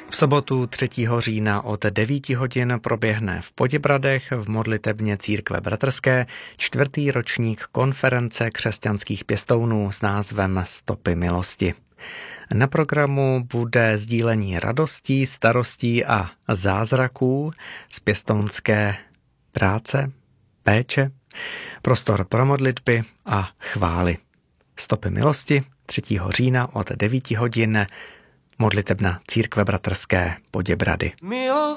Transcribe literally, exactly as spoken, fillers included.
V sobotu třetího října od devíti hodin proběhne v Poděbradech v modlitebně Církve bratrské čtvrtý ročník konference křesťanských pěstounů s názvem Stopy milosti. Na programu bude sdílení radostí, starostí a zázraků z pěstounské práce, péče, prostor pro modlitby a chvály. Stopy milosti třetího října od devíti hodin modlitebna Církve bratrské Poděbrady. Milost